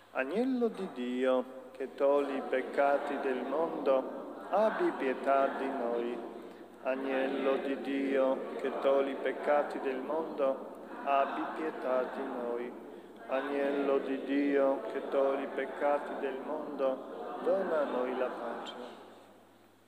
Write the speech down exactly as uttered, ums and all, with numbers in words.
Agnello di Dio, che togli i peccati del mondo, abbi pietà di noi. Agnello di Dio, che togli i peccati del mondo, abbi pietà di noi. Agnello di Dio, che togli i peccati del mondo, dona a noi la pace.